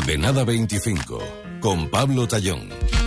Coordenada 25, con Pablo Tallón.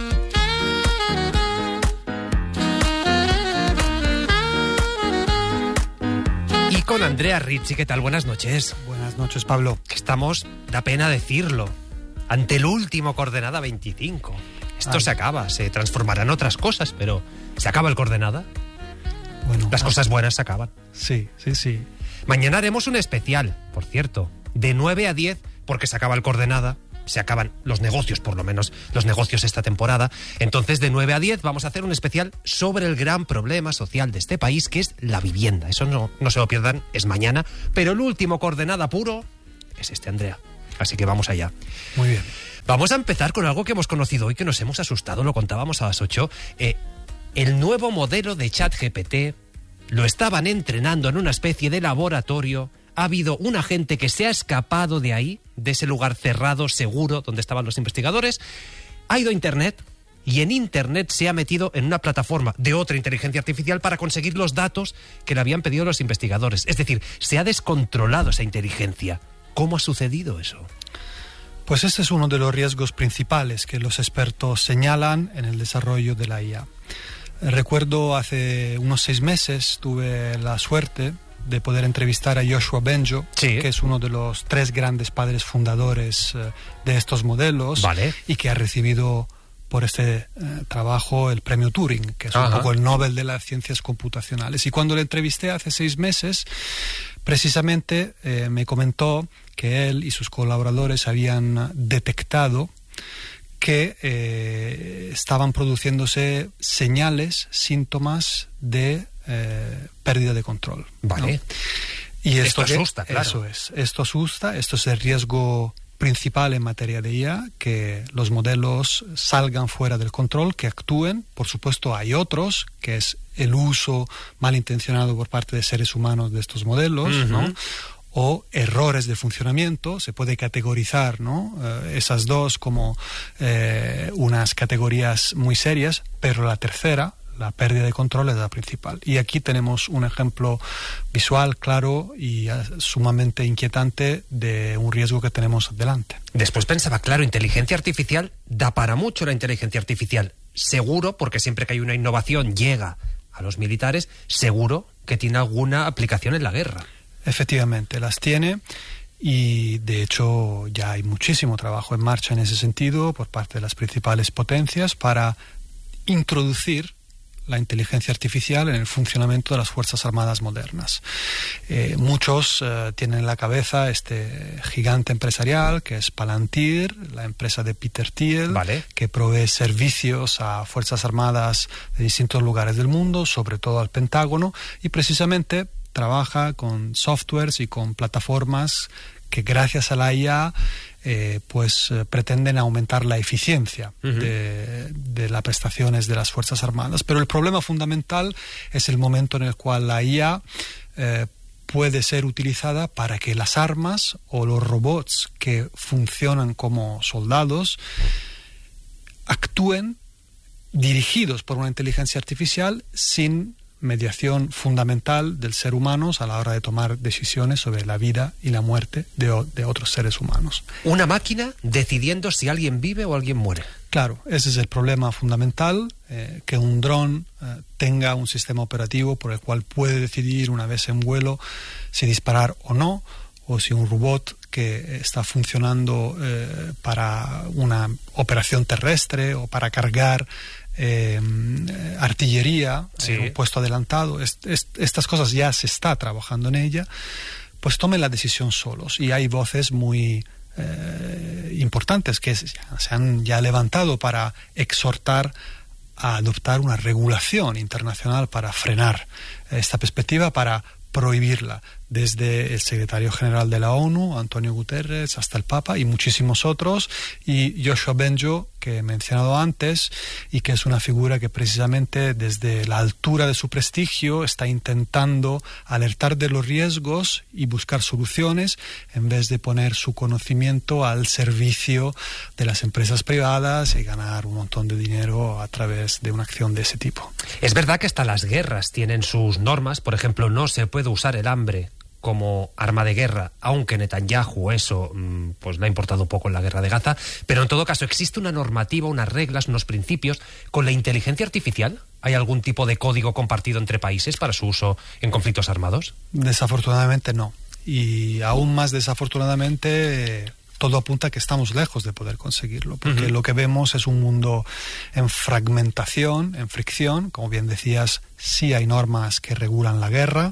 Y con Andrea Rizzi. ¿Qué tal? Buenas noches. Buenas noches, Pablo. Estamos, da pena decirlo, ante el último Coordenada 25. Esto se acaba, se transformará en otras cosas, pero ¿se acaba el Coordenada? Bueno, las cosas buenas se acaban. Sí. Mañana haremos un especial, por cierto, de 9 a 10, porque se acaba el Coordenada, se acaban los negocios, por lo menos los negocios esta temporada. Entonces, de 9 a 10 vamos a hacer un especial sobre el gran problema social de este país, que es la vivienda. Eso no se lo pierdan, es mañana. Pero el último Coordenada puro es este, Andrea. Así que vamos allá. Muy bien. Vamos a empezar con algo que hemos conocido hoy, que nos hemos asustado, lo contábamos a las 8. El nuevo modelo de ChatGPT lo estaban entrenando en una especie de laboratorio. Ha habido un agente que se ha escapado de ahí, de ese lugar cerrado, seguro, donde estaban los investigadores, ha ido a Internet y en Internet se ha metido en una plataforma de otra inteligencia artificial para conseguir los datos que le habían pedido los investigadores. Es decir, se ha descontrolado esa inteligencia. ¿Cómo ha sucedido eso? Pues este es uno de los riesgos principales que los expertos señalan en el desarrollo de la IA. Recuerdo hace unos 6 meses tuve la suerte de poder entrevistar a Yoshua Bengio, sí, que es uno de los 3 grandes padres fundadores de estos modelos, vale, y que ha recibido por este trabajo el premio Turing, que es un poco el Nobel de las ciencias computacionales. Y cuando le entrevisté hace 6 meses, precisamente me comentó que él y sus colaboradores habían detectado que estaban produciéndose señales, síntomas de pérdida de control. Vale. ¿No? Y esto asusta, claro. Eso es. Esto asusta. Esto es el riesgo principal en materia de IA, que los modelos salgan fuera del control, que actúen. Por supuesto, hay otros, que es el uso malintencionado por parte de seres humanos de estos modelos, ¿no? O errores de funcionamiento. Se puede categorizar, ¿no? Esas dos como unas categorías muy serias, pero la tercera, la pérdida de control, es la principal. Y aquí tenemos un ejemplo visual, claro y sumamente inquietante de un riesgo que tenemos delante. Después pensaba, claro, inteligencia artificial, da para mucho la inteligencia artificial. Seguro, porque siempre que hay una innovación llega a los militares, seguro que tiene alguna aplicación en la guerra. Efectivamente, las tiene. Y de hecho ya hay muchísimo trabajo en marcha en ese sentido por parte de las principales potencias para introducir la inteligencia artificial en el funcionamiento de las Fuerzas Armadas modernas. Muchos tienen en la cabeza este gigante empresarial que es Palantir, la empresa de Peter Thiel, vale, que provee servicios a Fuerzas Armadas de distintos lugares del mundo, sobre todo al Pentágono, y precisamente trabaja con softwares y con plataformas que gracias a la IA pretenden aumentar la eficiencia de las prestaciones de las Fuerzas Armadas. Pero el problema fundamental es el momento en el cual la IA puede ser utilizada para que las armas o los robots que funcionan como soldados actúen dirigidos por una inteligencia artificial sin mediación fundamental del ser humano a la hora de tomar decisiones sobre la vida y la muerte de otros seres humanos. Una máquina decidiendo si alguien vive o alguien muere. Claro, ese es el problema fundamental, que un dron tenga un sistema operativo por el cual puede decidir una vez en vuelo si disparar o no, o si un robot que está funcionando para una operación terrestre o para cargar artillería, sí, un puesto adelantado, estas cosas ya se está trabajando en ella, pues tomen la decisión solos. Y hay voces muy importantes que se han ya levantado para exhortar a adoptar una regulación internacional para frenar esta perspectiva, para prohibirla, desde el secretario general de la ONU, Antonio Guterres, hasta el Papa y muchísimos otros, y Yoshua Bengio, que he mencionado antes, y que es una figura que precisamente desde la altura de su prestigio está intentando alertar de los riesgos y buscar soluciones, en vez de poner su conocimiento al servicio de las empresas privadas y ganar un montón de dinero a través de una acción de ese tipo. Es verdad que hasta las guerras tienen sus normas. Por ejemplo, no se puede usar el hambre como arma de guerra, aunque Netanyahu eso pues le ha importado poco en la guerra de Gaza, pero en todo caso existe una normativa, unas reglas, unos principios. ¿Con la inteligencia artificial hay algún tipo de código compartido entre países para su uso en conflictos armados? Desafortunadamente no. Y aún más desafortunadamente todo apunta a que estamos lejos de poder conseguirlo, porque lo que vemos es un mundo en fragmentación, en fricción. Como bien decías, sí hay normas que regulan la guerra,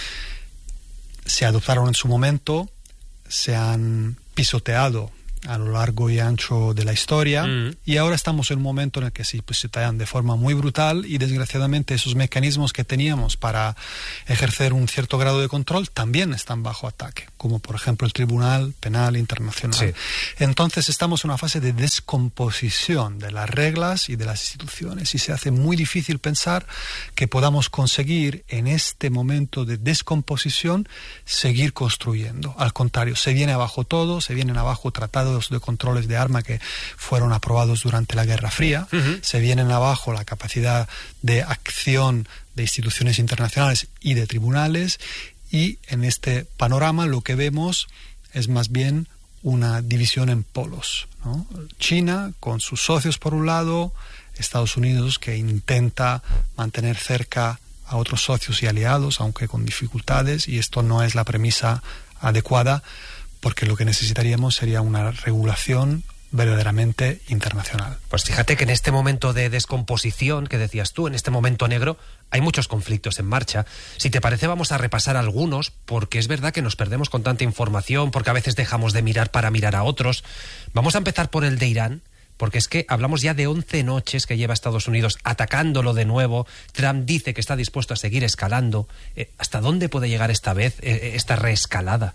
se adoptaron en su momento, se han pisoteado a lo largo y ancho de la historia, y ahora estamos en un momento en el que sí, pues se tallan de forma muy brutal, y desgraciadamente esos mecanismos que teníamos para ejercer un cierto grado de control también están bajo ataque, como por ejemplo el Tribunal Penal Internacional. Sí. Entonces estamos en una fase de descomposición de las reglas y de las instituciones, y se hace muy difícil pensar que podamos conseguir en este momento de descomposición seguir construyendo. Al contrario, se viene abajo todo, se vienen abajo tratados de controles de arma que fueron aprobados durante la Guerra Fría, se vienen abajo la capacidad de acción de instituciones internacionales y de tribunales, y en este panorama lo que vemos es más bien una división en polos, ¿no? China con sus socios por un lado, Estados Unidos que intenta mantener cerca a otros socios y aliados, aunque con dificultades, y esto no es la premisa adecuada, porque lo que necesitaríamos sería una regulación verdaderamente internacional. Pues fíjate que en este momento de descomposición que decías tú, en este momento negro, hay muchos conflictos en marcha. Si te parece, vamos a repasar algunos, porque es verdad que nos perdemos con tanta información, porque a veces dejamos de mirar para mirar a otros. Vamos a empezar por el de Irán, porque es que hablamos ya de 11 noches que lleva Estados Unidos atacándolo de nuevo. Trump dice que está dispuesto a seguir escalando. ¿Hasta dónde puede llegar esta vez esta reescalada?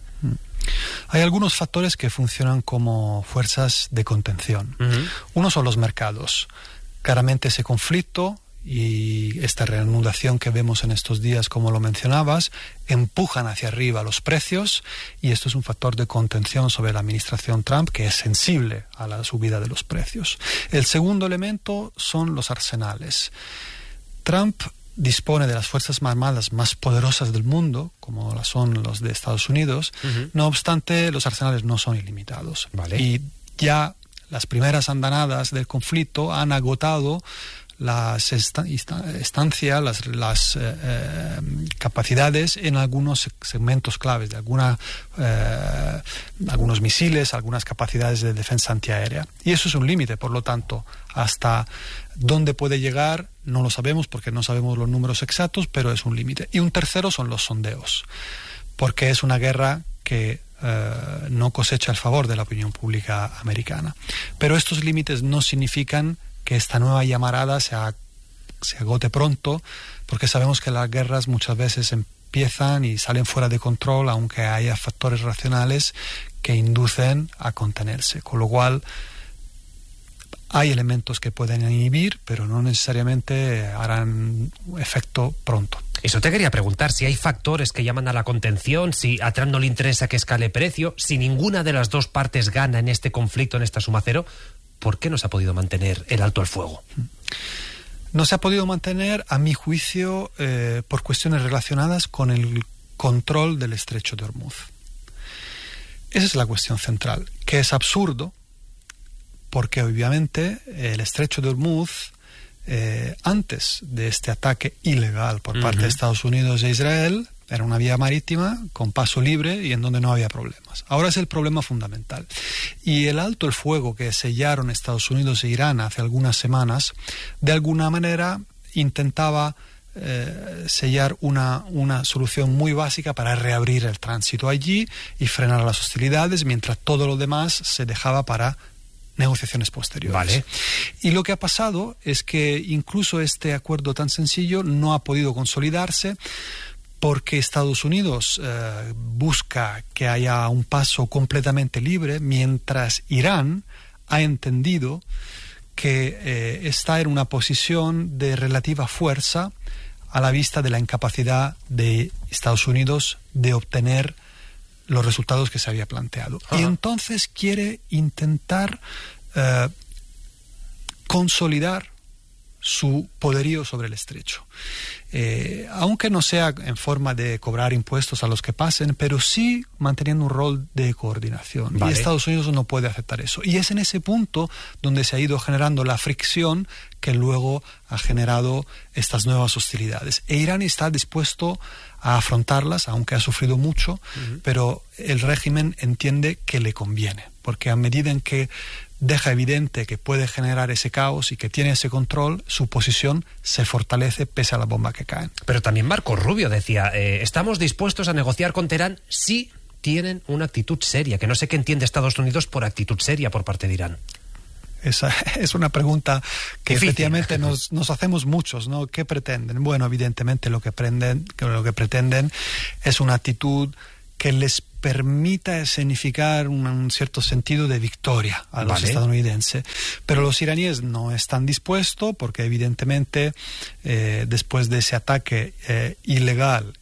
Hay algunos factores que funcionan como fuerzas de contención. Uno son los mercados. Claramente ese conflicto y esta reanudación que vemos en estos días, como lo mencionabas, empujan hacia arriba los precios, y esto es un factor de contención sobre la administración Trump, que es sensible a la subida de los precios. El segundo elemento son los arsenales. Trump dispone de las fuerzas armadas más poderosas del mundo, como son los de Estados Unidos. No obstante, los arsenales no son ilimitados. Vale. Y ya las primeras andanadas del conflicto han agotado las estancias, las capacidades en algunos segmentos claves de algunos misiles, algunas capacidades de defensa antiaérea. Y eso es un límite, por lo tanto, hasta dónde puede llegar no lo sabemos, porque no sabemos los números exactos, pero es un límite. Y un tercero son los sondeos, porque es una guerra que no cosecha el favor de la opinión pública americana. Pero estos límites no significan que esta nueva llamarada se agote pronto, porque sabemos que las guerras muchas veces empiezan y salen fuera de control, aunque haya factores racionales que inducen a contenerse. Con lo cual, hay elementos que pueden inhibir, pero no necesariamente harán efecto pronto. Eso te quería preguntar, si hay factores que llaman a la contención, si a Trump no le interesa que escale precio, si ninguna de las dos partes gana en este conflicto, en esta suma cero, ¿por qué no se ha podido mantener el alto al fuego? No se ha podido mantener, a mi juicio, por cuestiones relacionadas con el control del estrecho de Hormuz. Esa es la cuestión central, que es absurdo, porque obviamente el estrecho de Hormuz, antes de este ataque ilegal por parte de Estados Unidos e Israel, era una vía marítima con paso libre y en donde no había problemas. Ahora es el problema fundamental. Y el alto el fuego que sellaron Estados Unidos e Irán hace algunas semanas, de alguna manera intentaba sellar una solución muy básica para reabrir el tránsito allí y frenar las hostilidades, mientras todo lo demás se dejaba para negociaciones posteriores. Vale. Y lo que ha pasado es que incluso este acuerdo tan sencillo no ha podido consolidarse, porque Estados Unidos busca que haya un paso completamente libre, mientras Irán ha entendido que está en una posición de relativa fuerza a la vista de la incapacidad de Estados Unidos de obtener los resultados que se había planteado. Y entonces quiere intentar consolidar su poderío sobre el estrecho. aunque no sea en forma de cobrar impuestos a los que pasen, pero sí manteniendo un rol de coordinación. Vale. Y Estados Unidos no puede aceptar eso. Y es en ese punto donde se ha ido generando la fricción que luego ha generado estas nuevas hostilidades. E Irán está dispuesto a afrontarlas, aunque ha sufrido mucho, pero el régimen entiende que le conviene, porque a medida en que deja evidente que puede generar ese caos y que tiene ese control, su posición se fortalece pese a la bomba que caen. Pero también Marco Rubio decía, estamos dispuestos a negociar con Teherán si tienen una actitud seria, que no sé qué entiende Estados Unidos por actitud seria por parte de Irán. Esa es una pregunta que difícil. Efectivamente nos hacemos muchos, ¿no? ¿Qué pretenden? Bueno, evidentemente lo que pretenden es una actitud que les permita significar un cierto sentido de victoria a los estadounidenses. Pero los iraníes no están dispuestos porque evidentemente después de ese ataque ilegal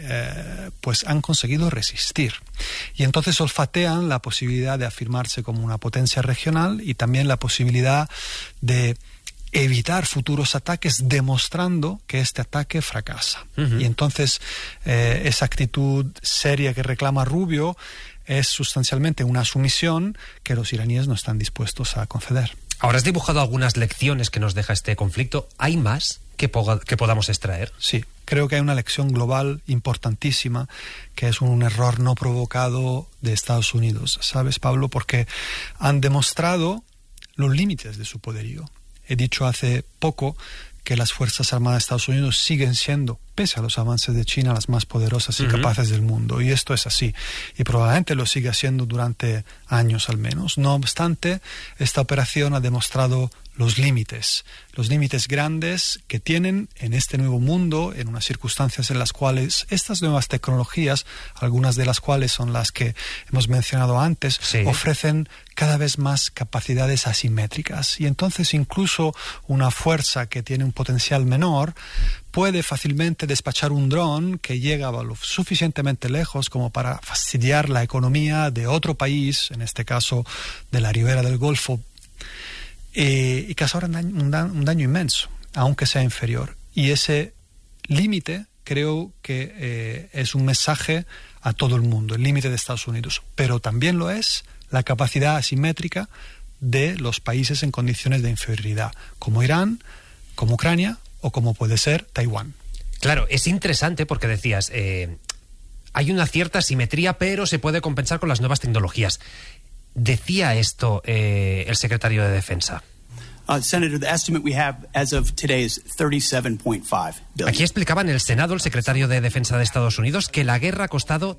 pues han conseguido resistir. Y entonces olfatean la posibilidad de afirmarse como una potencia regional y también la posibilidad de evitar futuros ataques demostrando que este ataque fracasa. Y entonces esa actitud seria que reclama Rubio es sustancialmente una sumisión que los iraníes no están dispuestos a conceder. Ahora has dibujado algunas lecciones que nos deja este conflicto. ¿Hay más que podamos extraer? Sí, creo que hay una lección global importantísima, que es un error no provocado de Estados Unidos. ¿Sabes, Pablo? Porque han demostrado los límites de su poderío. He dicho hace poco que las Fuerzas Armadas de Estados Unidos siguen siendo, pese a los avances de China, las más poderosas y capaces del mundo. Y esto es así. Y probablemente lo siga siendo durante años al menos. No obstante, esta operación ha demostrado los límites grandes que tienen en este nuevo mundo, en unas circunstancias en las cuales estas nuevas tecnologías, algunas de las cuales son las que hemos mencionado antes, ofrecen cada vez más capacidades asimétricas. Y entonces incluso una fuerza que tiene un potencial menor puede fácilmente despachar un dron que llega lo suficientemente lejos como para fastidiar la economía de otro país, en este caso de la ribera del Golfo, y causar un daño inmenso, aunque sea inferior. Y ese límite creo que es un mensaje a todo el mundo, el límite de Estados Unidos, pero también lo es la capacidad asimétrica de los países en condiciones de inferioridad, como Irán, como Ucrania o como puede ser Taiwán. Claro, es interesante porque decías, hay una cierta asimetría, pero se puede compensar con las nuevas tecnologías. Decía esto el secretario de Defensa. Senator, the estimate we have as of today is $37.5 billion. Aquí explicaba en el Senado el secretario de Defensa de Estados Unidos que la guerra ha costado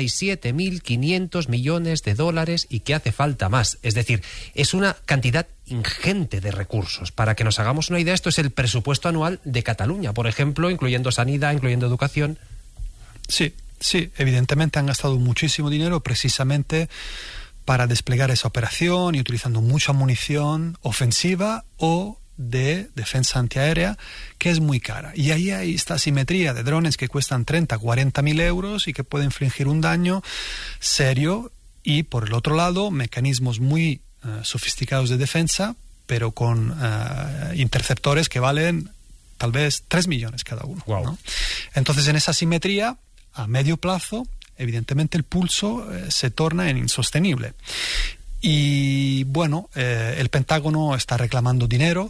$37.500 millones y que hace falta más. Es decir, es una cantidad ingente de recursos. Para que nos hagamos una idea, esto es el presupuesto anual de Cataluña, por ejemplo, incluyendo sanidad, incluyendo educación. Sí, evidentemente han gastado muchísimo dinero precisamente para desplegar esa operación y utilizando mucha munición ofensiva o de defensa antiaérea, que es muy cara. Y ahí hay esta asimetría de drones que cuestan 30, 40 mil euros y que pueden infligir un daño serio. Y por el otro lado, mecanismos muy sofisticados de defensa, pero con interceptores que valen tal vez 3 millones cada uno. Wow. ¿No? Entonces, en esa asimetría, a medio plazo, evidentemente el pulso se torna en insostenible. Y bueno, el Pentágono está reclamando dinero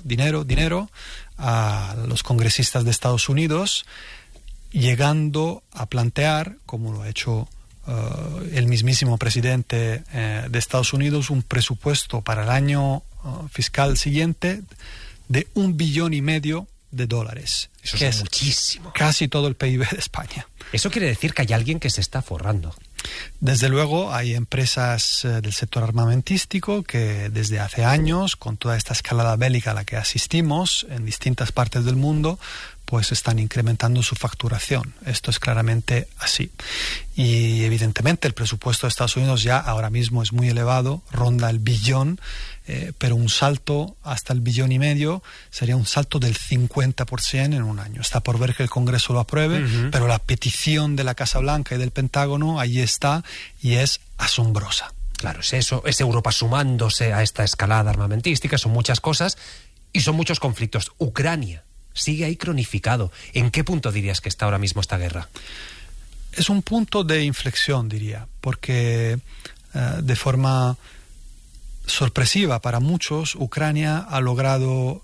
a los congresistas de Estados Unidos, llegando a plantear, como lo ha hecho el mismísimo presidente de Estados Unidos, un presupuesto para el año fiscal siguiente de $1,5 billion. Eso que es muchísimo. Casi todo el PIB de España. Eso quiere decir que hay alguien que se está forrando. Desde luego hay empresas del sector armamentístico que desde hace años, con toda esta escalada bélica a la que asistimos en distintas partes del mundo, pues están incrementando su facturación. Esto es claramente así. Y evidentemente el presupuesto de Estados Unidos ya ahora mismo es muy elevado, ronda el billón, pero un salto hasta el $1,5 billion sería un salto del 50% en un año. Está por ver que el Congreso lo apruebe, pero la petición de la Casa Blanca y del Pentágono ahí está y es asombrosa. Claro, es eso, es Europa sumándose a esta escalada armamentística, son muchas cosas y son muchos conflictos. Ucrania sigue ahí cronificado. ¿En qué punto dirías que está ahora mismo esta guerra? Es un punto de inflexión, diría, porque de forma sorpresiva para muchos, Ucrania ha logrado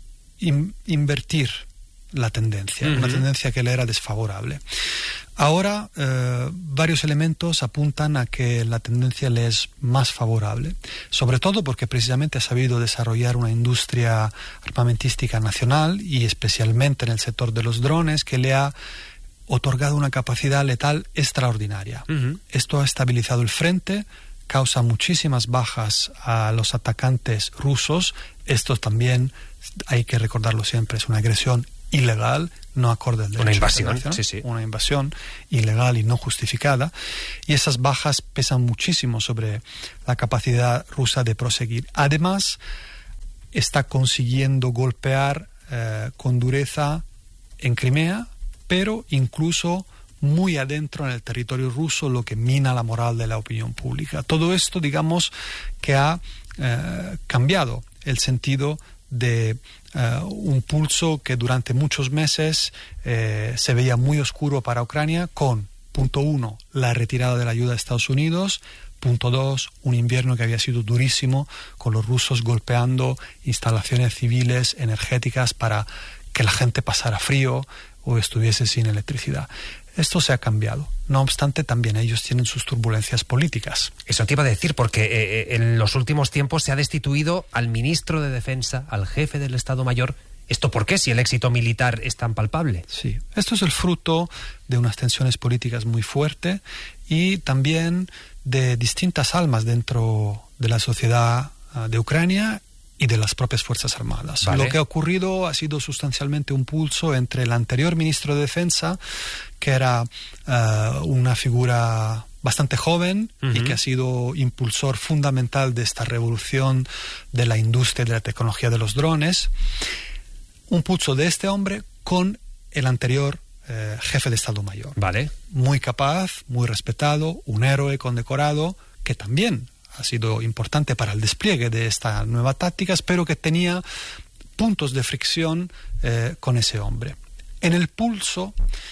invertir la tendencia, una tendencia que le era desfavorable. Ahora, varios elementos apuntan a que la tendencia le es más favorable, sobre todo porque precisamente ha sabido desarrollar una industria armamentística nacional y especialmente en el sector de los drones, que le ha otorgado una capacidad letal extraordinaria. Esto ha estabilizado el frente, causa muchísimas bajas a los atacantes rusos. Esto también, hay que recordarlo siempre, es una agresión ilegal, no acorde al derecho. Una invasión, sí. Una invasión ilegal y no justificada. Y esas bajas pesan muchísimo sobre la capacidad rusa de proseguir. Además, está consiguiendo golpear con dureza en Crimea, pero incluso muy adentro en el territorio ruso, lo que mina la moral de la opinión pública. Todo esto, digamos, que ha cambiado el sentido de un pulso que durante muchos meses se veía muy oscuro para Ucrania, con, punto 1, la retirada de la ayuda de Estados Unidos, punto 2, un invierno que había sido durísimo, con los rusos golpeando instalaciones civiles energéticas para que la gente pasara frío o estuviese sin electricidad. Esto se ha cambiado. No obstante, también ellos tienen sus turbulencias políticas. Eso te iba a decir, porque en los últimos tiempos se ha destituido al ministro de Defensa, al jefe del Estado Mayor. ¿Esto por qué, si el éxito militar es tan palpable? Sí, esto es el fruto de unas tensiones políticas muy fuertes y también de distintas almas dentro de la sociedad de Ucrania y de las propias Fuerzas Armadas. Vale. Lo que ha ocurrido ha sido sustancialmente un pulso entre el anterior ministro de Defensa, que era una figura bastante joven y que ha sido impulsor fundamental de esta revolución de la industria y de la tecnología de los drones. Un pulso de este hombre con el anterior jefe de Estado Mayor. Vale. Muy capaz, muy respetado, un héroe condecorado, que también ha sido importante para el despliegue de esta nueva táctica, pero que tenía puntos de fricción con ese hombre. En el pulso,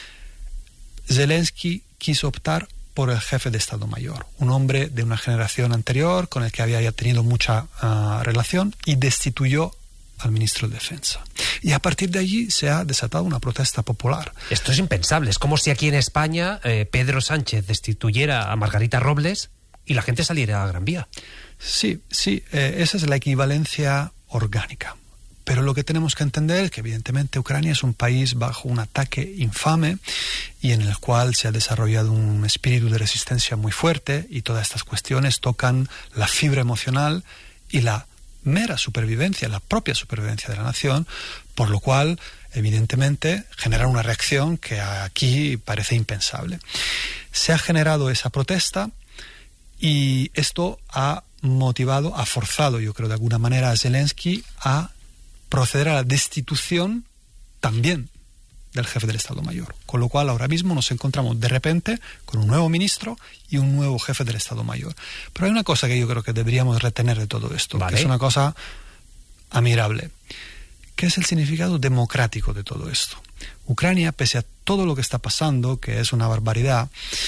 Zelensky quiso optar por el jefe de Estado Mayor, un hombre de una generación anterior con el que había ya tenido mucha relación, y destituyó al ministro de Defensa. Y a partir de allí se ha desatado una protesta popular. Esto es impensable. Es como si aquí en España Pedro Sánchez destituyera a Margarita Robles y la gente saliera a Gran Vía. Sí, esa es la equivalencia orgánica. Pero lo que tenemos que entender es que evidentemente Ucrania es un país bajo un ataque infame y en el cual se ha desarrollado un espíritu de resistencia muy fuerte, y todas estas cuestiones tocan la fibra emocional y la mera supervivencia, la propia supervivencia de la nación, por lo cual evidentemente genera una reacción que aquí parece impensable. Se ha generado esa protesta y esto ha motivado, ha forzado, yo creo de alguna manera, a Zelensky a proceder a la destitución también del jefe del Estado Mayor. Con lo cual ahora mismo nos encontramos de repente con un nuevo ministro y un nuevo jefe del Estado Mayor. Pero hay una cosa que yo creo que deberíamos retener de todo esto, ¿vale?, que es una cosa admirable, que es el significado democrático de todo esto. Ucrania, pese a todo lo que está pasando, que es una barbaridad,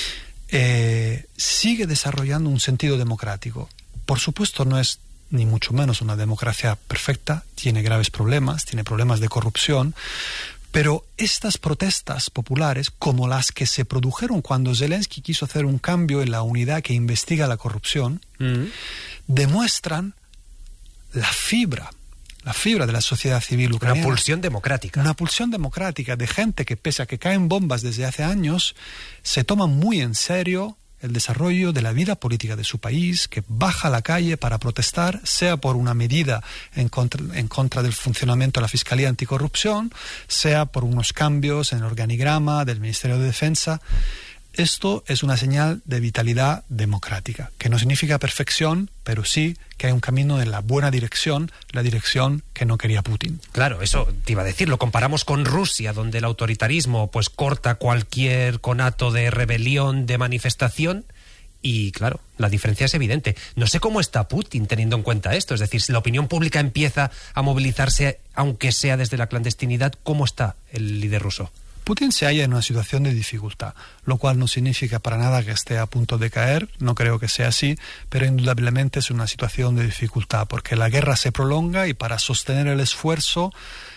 sigue desarrollando un sentido democrático. Por supuesto no es ni mucho menos una democracia perfecta, tiene graves problemas, tiene problemas de corrupción, pero estas protestas populares, como las que se produjeron cuando Zelensky quiso hacer un cambio en la unidad que investiga la corrupción, demuestran la fibra de la sociedad civil ucraniana. Una pulsión democrática. Una pulsión democrática de gente que, pese a que caen bombas desde hace años, se toma muy en serio el desarrollo de la vida política de su país, que baja a la calle para protestar, sea por una medida en contra del funcionamiento de la Fiscalía Anticorrupción, sea por unos cambios en el organigrama del Ministerio de Defensa. Esto es una señal de vitalidad democrática, que no significa perfección, pero sí que hay un camino en la buena dirección, la dirección que no quería Putin. Claro, eso te iba a decir, lo comparamos con Rusia, donde el autoritarismo pues corta cualquier conato de rebelión, de manifestación, Y claro, la diferencia es evidente. No sé cómo está Putin teniendo en cuenta esto. Es decir, si la opinión pública empieza a movilizarse, aunque sea desde la clandestinidad, ¿cómo está el líder ruso? Putin se halla en una situación de dificultad, lo cual no significa para nada que esté a punto de caer, no creo que sea así, pero indudablemente es una situación de dificultad, porque la guerra se prolonga y para sostener el esfuerzo,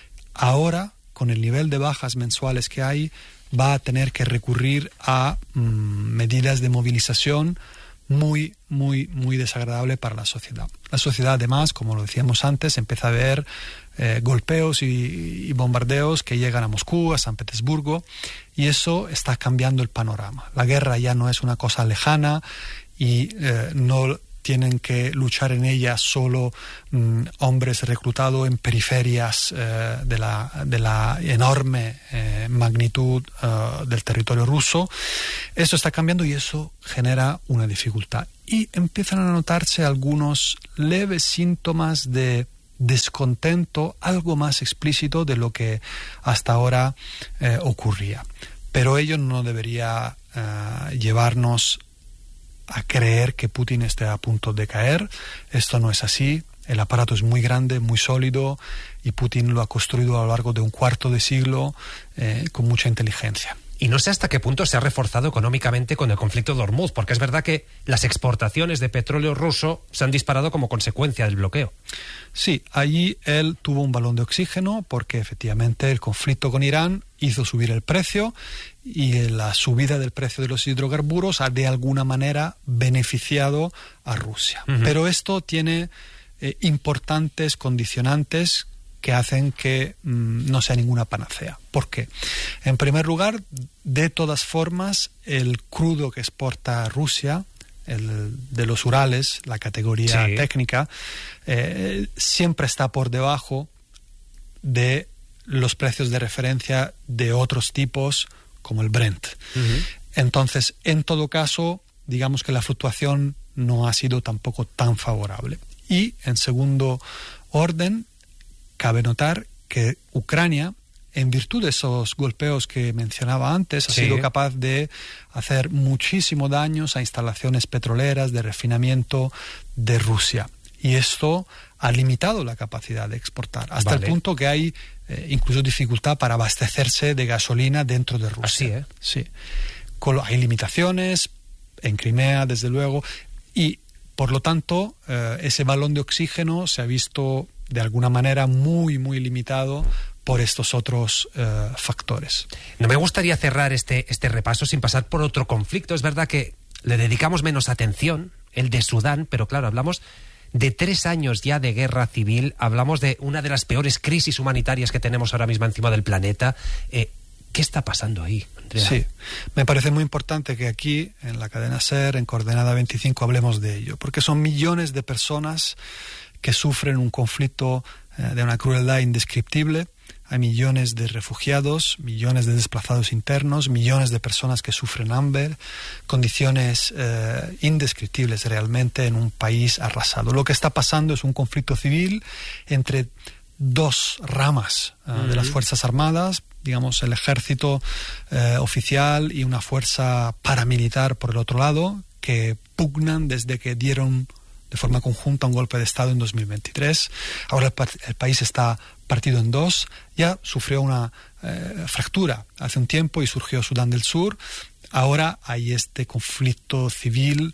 ahora, con el nivel de bajas mensuales que hay, va a tener que recurrir a medidas de movilización muy desagradable para la sociedad. La sociedad, además, como lo decíamos antes, empieza a ver golpeos y bombardeos que llegan a Moscú, a San Petersburgo, y eso está cambiando el panorama. La guerra ya no es una cosa lejana y no tienen que luchar en ella solo hombres reclutados en periferias de la enorme magnitud del territorio ruso. Eso está cambiando y eso genera una dificultad. Y empiezan a notarse algunos leves síntomas de descontento, algo más explícito de lo que hasta ahora ocurría. Pero ello no debería llevarnos a creer que Putin esté a punto de caer. Esto no es así. El aparato es muy grande, muy sólido, y Putin lo ha construido a lo largo de un cuarto de siglo con mucha inteligencia. Y no sé hasta qué punto se ha reforzado económicamente con el conflicto de Hormuz, porque es verdad que las exportaciones de petróleo ruso se han disparado como consecuencia del bloqueo. Sí, allí él tuvo un balón de oxígeno porque efectivamente el conflicto con Irán hizo subir el precio y la subida del precio de los hidrocarburos ha de alguna manera beneficiado a Rusia. Uh-huh. Pero esto tiene importantes condicionantes que hacen que no sea ninguna panacea. ¿Por qué? En primer lugar, de todas formas, el crudo que exporta Rusia, el de los Urales, la categoría técnica, siempre está por debajo de los precios de referencia de otros tipos, como el Brent. Uh-huh. Entonces, en todo caso, digamos que la fluctuación no ha sido tampoco tan favorable. Y, en segundo orden, cabe notar que Ucrania, en virtud de esos golpeos que mencionaba antes, ha sido capaz de hacer muchísimo daño a instalaciones petroleras de refinamiento de Rusia. Y esto ha limitado la capacidad de exportar, hasta el punto que hay incluso dificultad para abastecerse de gasolina dentro de Rusia. Así, sí. Hay limitaciones en Crimea, desde luego, y por lo tanto ese balón de oxígeno se ha visto de alguna manera muy limitado por estos otros factores. No me gustaría cerrar este repaso sin pasar por otro conflicto. Es verdad que le dedicamos menos atención, el de Sudán, pero claro, hablamos de 3 años ya de guerra civil, hablamos de una de las peores crisis humanitarias que tenemos ahora mismo encima del planeta. ¿Qué está pasando ahí, Andrea? Sí, me parece muy importante que aquí, en la cadena SER, en Coordenada 25, hablemos de ello, porque son millones de personas que sufren un conflicto de una crueldad indescriptible. Hay millones de refugiados, millones de desplazados internos, millones de personas que sufren hambre, condiciones indescriptibles realmente en un país arrasado. Lo que está pasando es un conflicto civil entre dos ramas de las Fuerzas Armadas, digamos el ejército oficial y una fuerza paramilitar por el otro lado, que pugnan desde que dieron de forma conjunta un golpe de Estado en 2023. Ahora el país está partido en dos. Ya sufrió una fractura hace un tiempo y surgió Sudán del Sur. Ahora hay este conflicto civil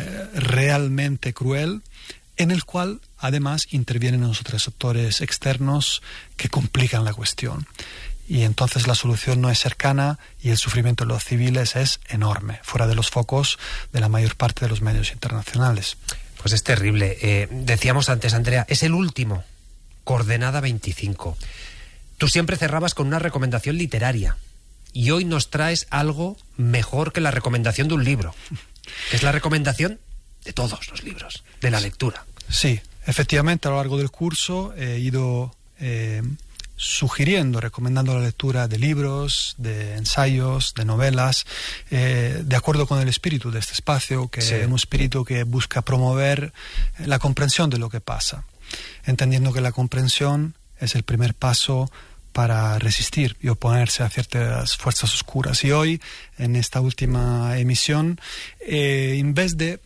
realmente cruel, en el cual además intervienen los otros sectores externos que complican la cuestión. Y entonces la solución no es cercana y el sufrimiento de los civiles es enorme, fuera de los focos de la mayor parte de los medios internacionales. Pues es terrible. Decíamos antes, Andrea, es el último, Coordenada 25. Tú siempre cerrabas con una recomendación literaria y hoy nos traes algo mejor que la recomendación de un libro, que es la recomendación de todos los libros, de la lectura. Sí, efectivamente, a lo largo del curso he ido sugiriendo, recomendando la lectura de libros, de ensayos, de novelas, de acuerdo con el espíritu de este espacio, que es un espíritu que busca promover la comprensión de lo que pasa, entendiendo que la comprensión es el primer paso para resistir y oponerse a ciertas fuerzas oscuras. Y hoy, en esta última emisión, en vez de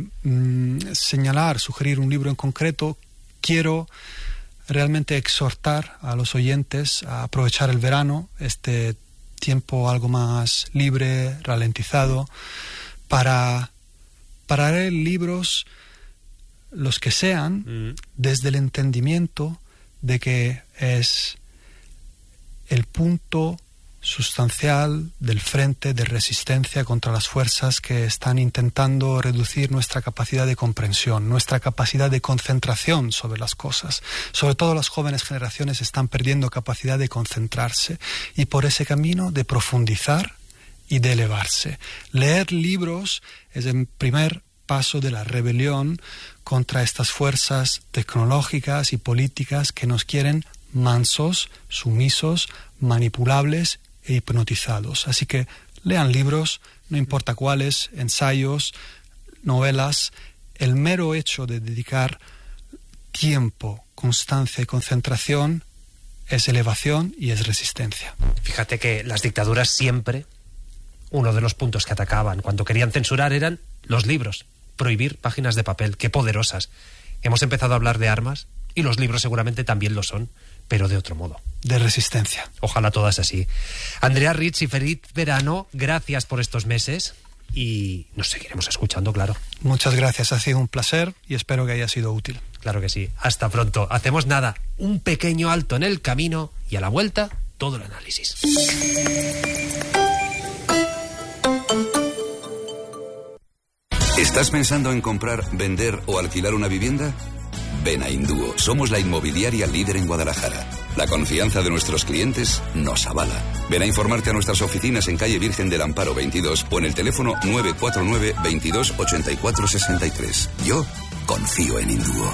sugerir un libro en concreto, quiero realmente exhortar a los oyentes a aprovechar el verano, este tiempo algo más libre, ralentizado, para leer libros, los que sean, desde el entendimiento de que es el punto sustancial del frente de resistencia contra las fuerzas que están intentando reducir nuestra capacidad de comprensión, nuestra capacidad de concentración sobre las cosas. Sobre todo las jóvenes generaciones están perdiendo capacidad de concentrarse y por ese camino de profundizar y de elevarse. Leer libros es el primer paso de la rebelión contra estas fuerzas tecnológicas y políticas que nos quieren mansos, sumisos, manipulables e hipnotizados. Así que lean libros, no importa cuáles, ensayos, novelas. El mero hecho de dedicar tiempo, constancia y concentración es elevación y es resistencia. Fíjate que las dictaduras siempre, uno de los puntos que atacaban cuando querían censurar eran los libros, prohibir páginas de papel. Qué poderosas. Hemos empezado a hablar de armas y los libros seguramente también lo son, pero de otro modo. De resistencia. Ojalá todas así. Andrea Rich y Ferit Verano, gracias por estos meses y nos seguiremos escuchando, claro. Muchas gracias, ha sido un placer y espero que haya sido útil. Claro que sí. Hasta pronto. Hacemos nada, un pequeño alto en el camino y a la vuelta todo el análisis. ¿Estás pensando en comprar, vender o alquilar una vivienda? Ven a Indúo. Somos la inmobiliaria líder en Guadalajara. La confianza de nuestros clientes nos avala. Ven a informarte a nuestras oficinas en calle Virgen del Amparo 22 o en el teléfono 949 22 84 63. Yo confío en Indúo.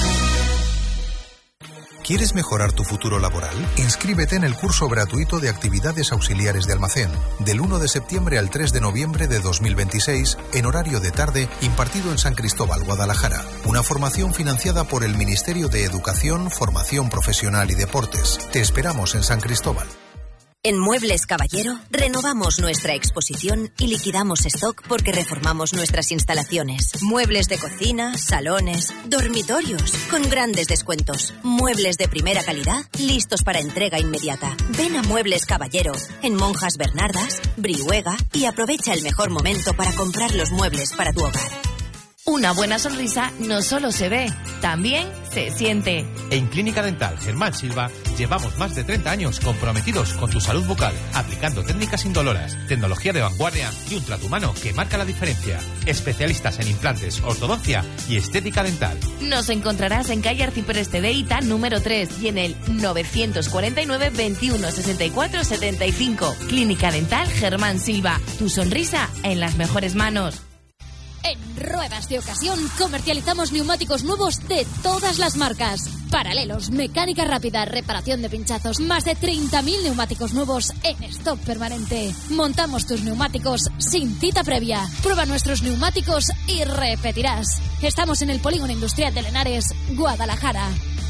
¿Quieres mejorar tu futuro laboral? Inscríbete en el curso gratuito de actividades auxiliares de almacén, del 1 de septiembre al 3 de noviembre de 2026, en horario de tarde, impartido en San Cristóbal, Guadalajara. Una formación financiada por el Ministerio de Educación, Formación Profesional y Deportes. Te esperamos en San Cristóbal. En Muebles Caballero renovamos nuestra exposición y liquidamos stock porque reformamos nuestras instalaciones. Muebles de cocina, salones, dormitorios, con grandes descuentos. Muebles de primera calidad, listos para entrega inmediata. Ven a Muebles Caballero, en Monjas Bernardas, Brihuega, y aprovecha el mejor momento para comprar los muebles para tu hogar. Una buena sonrisa no solo se ve, también se siente. En Clínica Dental Germán Silva llevamos más de 30 años comprometidos con tu salud bucal, aplicando técnicas indoloras, tecnología de vanguardia y un trato humano que marca la diferencia. Especialistas en implantes, ortodoncia y estética dental. Nos encontrarás en calle Arcipreste de Ita, número 3, y en el 949 21 64 75. Clínica Dental Germán Silva. Tu sonrisa en las mejores manos. En Ruedas de Ocasión comercializamos neumáticos nuevos de todas las marcas. Paralelos, mecánica rápida, reparación de pinchazos, más de 30.000 neumáticos nuevos en stock permanente. Montamos tus neumáticos sin cita previa. Prueba nuestros neumáticos y repetirás. Estamos en el Polígono Industrial de Lenares, Guadalajara.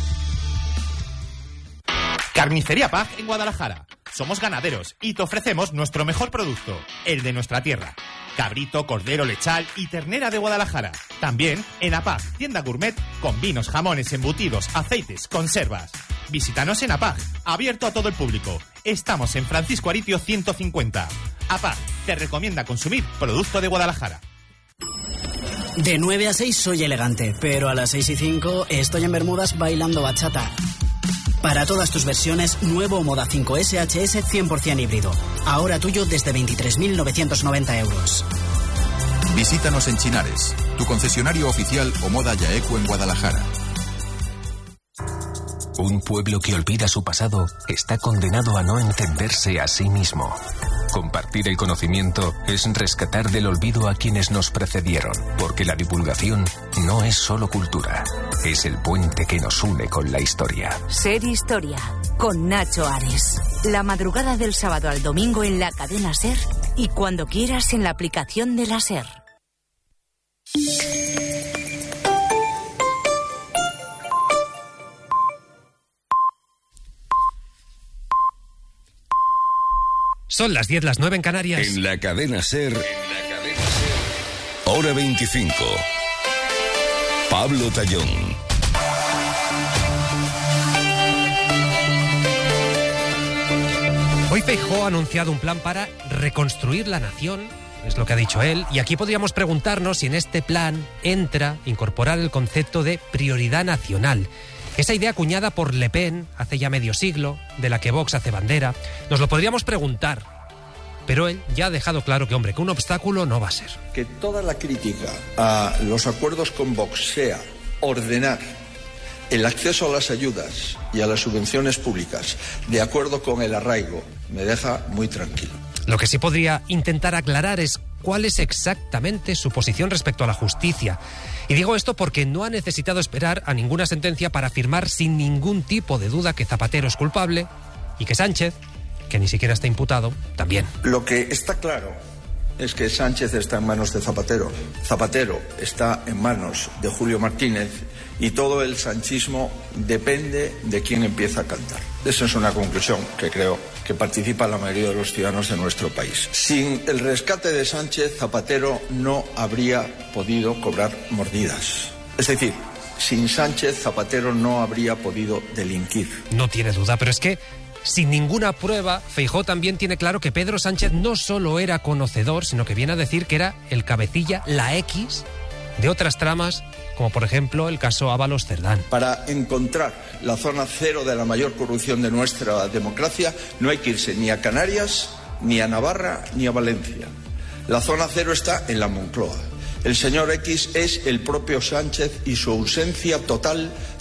Carnicería Pag en Guadalajara. Somos ganaderos y te ofrecemos nuestro mejor producto, el de nuestra tierra. Cabrito, cordero, lechal y ternera de Guadalajara. También en APAG, tienda gourmet con vinos, jamones, embutidos, aceites, conservas. Visítanos en APAG, abierto a todo el público. Estamos en Francisco Aritio 150. APAG te recomienda consumir producto de Guadalajara. De 9 a 6 soy elegante, pero a las 6 y 5 estoy en Bermudas bailando bachata. Para todas tus versiones, nuevo Moda 5 SHS 100% híbrido. Ahora tuyo desde 23.990 euros. Visítanos en Chinares, tu concesionario oficial Omoda Yaeco en Guadalajara. Un pueblo que olvida su pasado está condenado a no entenderse a sí mismo. Compartir el conocimiento es rescatar del olvido a quienes nos precedieron, porque la divulgación no es solo cultura, es el puente que nos une con la historia. Ser Historia, con Nacho Ares. La madrugada del sábado al domingo en la cadena SER y cuando quieras en la aplicación de la SER. Son las 10, las 9 en Canarias. En la cadena SER, hora 25. Pablo Tallón. Hoy Feijóo ha anunciado un plan para reconstruir la nación, es lo que ha dicho él, y aquí podríamos preguntarnos si en este plan entra incorporar el concepto de prioridad nacional. Esa idea acuñada por Le Pen hace ya medio siglo, de la que Vox hace bandera, nos lo podríamos preguntar, pero él ya ha dejado claro que, hombre, que un obstáculo no va a ser. Que toda la crítica a los acuerdos con Vox sea ordenar el acceso a las ayudas y a las subvenciones públicas de acuerdo con el arraigo, me deja muy tranquilo. Lo que sí podría intentar aclarar es cuál es exactamente su posición respecto a la justicia. Y digo esto porque no ha necesitado esperar a ninguna sentencia para afirmar sin ningún tipo de duda que Zapatero es culpable y que Sánchez, que ni siquiera está imputado, también. Lo que está claro es que Sánchez está en manos de Zapatero. Zapatero está en manos de Julio Martínez y todo el sanchismo depende de quién empieza a cantar. Esa es una conclusión que creo que participa la mayoría de los ciudadanos de nuestro país. Sin el rescate de Sánchez, Zapatero no habría podido cobrar mordidas. Es decir, sin Sánchez, Zapatero no habría podido delinquir. No tiene duda, pero es que sin ninguna prueba, Feijóo también tiene claro que Pedro Sánchez no solo era conocedor, sino que viene a decir que era el cabecilla, la X, de otras tramas, como por ejemplo el caso Ábalos Cerdán. Para encontrar la zona cero de la mayor corrupción de nuestra democracia, no hay que irse ni a Canarias, ni a Navarra, ni a Valencia. La zona cero está en la Moncloa. El señor X es el propio Sánchez y su ausencia total